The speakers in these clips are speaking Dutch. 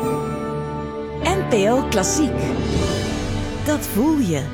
NPO Klassiek. Dat voel je.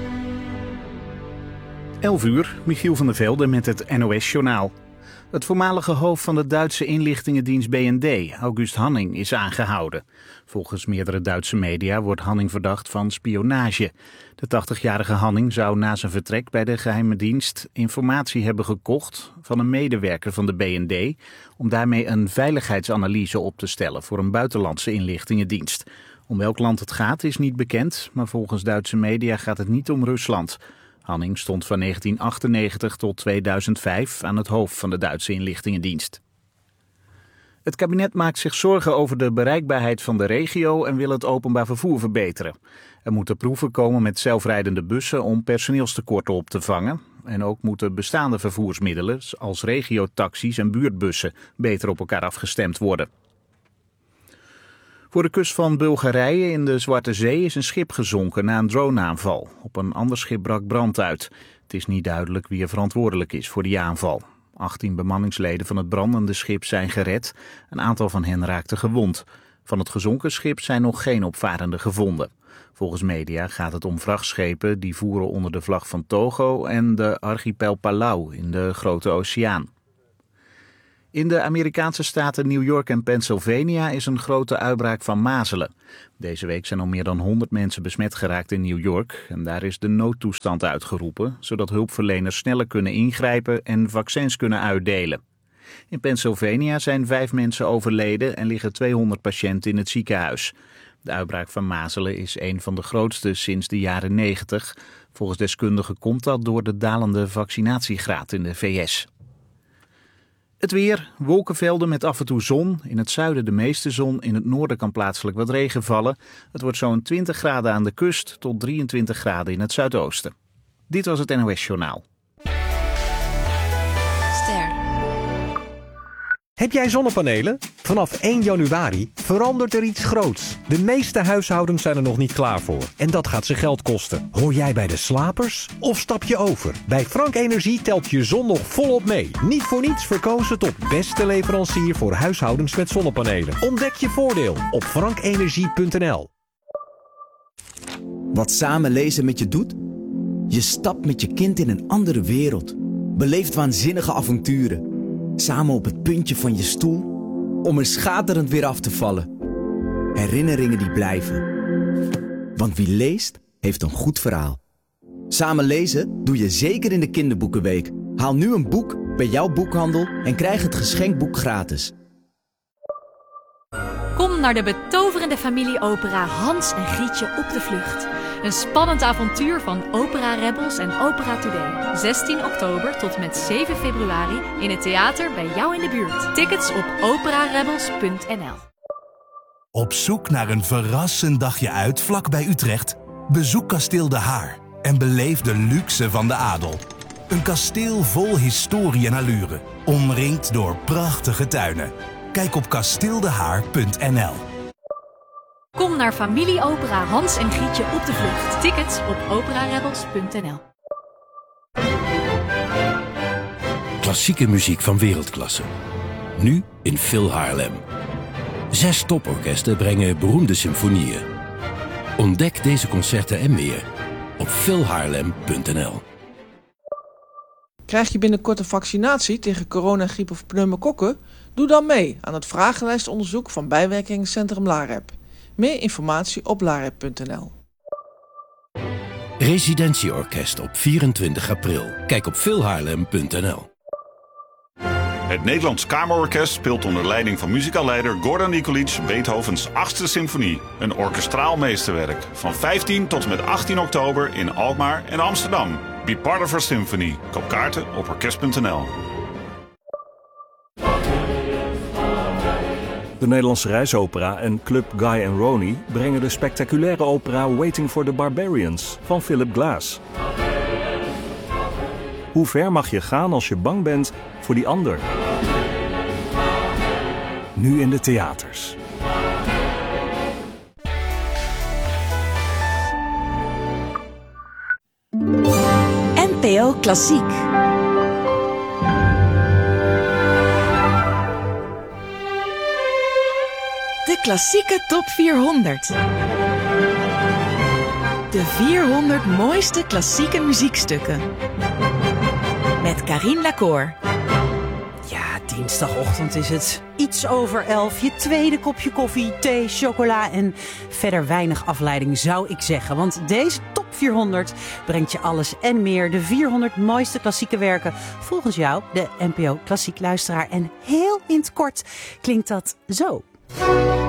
11:00, Michiel van der Velde met het NOS-journaal. Het voormalige hoofd van de Duitse inlichtingendienst BND, August Hanning, is aangehouden. Volgens meerdere Duitse media wordt Hanning verdacht van spionage. De 80-jarige Hanning zou na zijn vertrek bij de geheime dienst informatie hebben gekocht van een medewerker van de BND, om daarmee een veiligheidsanalyse op te stellen voor een buitenlandse inlichtingendienst. Om welk land het gaat is niet bekend, maar volgens Duitse media gaat het niet om Rusland. Hanning stond van 1998 tot 2005 aan het hoofd van de Duitse inlichtingendienst. Het kabinet maakt zich zorgen over de bereikbaarheid van de regio en wil het openbaar vervoer verbeteren. Er moeten proeven komen met zelfrijdende bussen om personeelstekorten op te vangen. En ook moeten bestaande vervoersmiddelen als regiotaxis en buurtbussen beter op elkaar afgestemd worden. Voor de kust van Bulgarije in de Zwarte Zee is een schip gezonken na een droneaanval. Op een ander schip brak brand uit. Het is niet duidelijk wie er verantwoordelijk is voor die aanval. 18 bemanningsleden van het brandende schip zijn gered. Een aantal van hen raakte gewond. Van het gezonken schip zijn nog geen opvarenden gevonden. Volgens media gaat het om vrachtschepen die voeren onder de vlag van Togo en de archipel Palau in de Grote Oceaan. In de Amerikaanse staten New York en Pennsylvania is een grote uitbraak van mazelen. Deze week zijn al meer dan 100 mensen besmet geraakt in New York en daar is de noodtoestand uitgeroepen, zodat hulpverleners sneller kunnen ingrijpen en vaccins kunnen uitdelen. In Pennsylvania zijn 5 mensen overleden en liggen 200 patiënten in het ziekenhuis. De uitbraak van mazelen is een van de grootste sinds de jaren 90. Volgens deskundigen komt dat door de dalende vaccinatiegraad in de VS. Het weer, wolkenvelden met af en toe zon. In het zuiden de meeste zon, in het noorden kan plaatselijk wat regen vallen. Het wordt zo'n 20 graden aan de kust tot 23 graden in het zuidoosten. Dit was het NOS Journaal. Heb jij zonnepanelen? Vanaf 1 januari verandert er iets groots. De meeste huishoudens zijn er nog niet klaar voor. En dat gaat ze geld kosten. Hoor jij bij de slapers? Of stap je over? Bij Frank Energie telt je zon nog volop mee. Niet voor niets verkozen tot beste leverancier voor huishoudens met zonnepanelen. Ontdek je voordeel op frankenergie.nl. Wat samen lezen met je doet? Je stapt met je kind in een andere wereld. Beleeft waanzinnige avonturen. Samen op het puntje van je stoel, om er schaterend weer af te vallen. Herinneringen die blijven. Want wie leest, heeft een goed verhaal. Samen lezen doe je zeker in de kinderboekenweek. Haal nu een boek bij jouw boekhandel en krijg het geschenkboek gratis. Kom naar de betoverende familieopera Hans en Grietje op de vlucht. Een spannend avontuur van Opera Rebels en Opera Today. 16 oktober tot met 7 februari in het theater bij jou in de buurt. Tickets op operarebels.nl. Op zoek naar een verrassend dagje uit vlak bij Utrecht? Bezoek Kasteel De Haar en beleef de luxe van de adel. Een kasteel vol historie en allure, omringd door prachtige tuinen. Kijk op kasteeldehaar.nl. Kom naar familieopera Hans en Grietje op de vlucht. Tickets op operarebels.nl. Klassieke muziek van wereldklasse. Nu in Phil Haarlem. 6 toporkesten brengen beroemde symfonieën. Ontdek deze concerten en meer op philhaarlem.nl. Krijg je binnenkort een vaccinatie tegen corona, griep of pneumokokken? Doe dan mee aan het vragenlijstonderzoek van bijwerkingencentrum LAREP. Meer informatie op larep.nl. Residentieorkest op 24 april. Kijk op philhaarlem.nl. Het Nederlands Kamerorkest speelt onder leiding van muzikaalleider Gordon Nikolic Beethovens 8e symfonie. Een orkestraal meesterwerk. Van 15 tot en met 18 oktober in Alkmaar en Amsterdam. Be part of our symphony. Koop kaarten op orkest.nl. De Nederlandse Reisopera en Club Guy and Ronnie brengen de spectaculaire opera Waiting for the Barbarians van Philip Glass. Hoe ver mag je gaan als je bang bent voor die ander? Nu in de theaters. NPO Klassiek. De De klassieke top 400. De 400 mooiste klassieke muziekstukken. Met Carine Lacour. Ja, dinsdagochtend is het. Iets over 11. Je tweede kopje koffie, thee, chocola en verder weinig afleiding zou ik zeggen. Want deze top 400 brengt je alles en meer. De 400 mooiste klassieke werken volgens jou, de NPO Klassiek luisteraar. En heel in het kort klinkt dat zo.